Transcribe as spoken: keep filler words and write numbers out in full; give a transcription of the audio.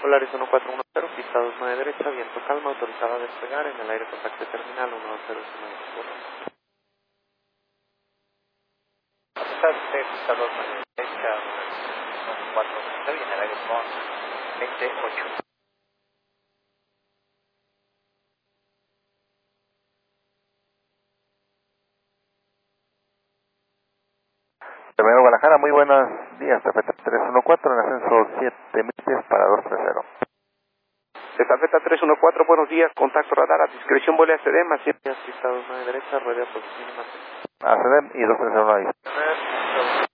Polaris uno cuatro uno cero, pista dos nueve derecha, viento calma, autorizada a despegar en el aire contacto terminal uno dos cero uno. Pista usted, pista dos nueve derecha, uno cuatro uno cero y en el aire con veintiocho. Terminal Guadalajara, muy buenos días, Tafeta tres uno cuatro, en ascenso siete millas para dos tres cero. Tafeta tres uno cuatro, buenos días, contacto radar, a discreción vuele a Sedema, Pista dos nueve derecha, rueda posición y A C D M y dos tres cero ahí.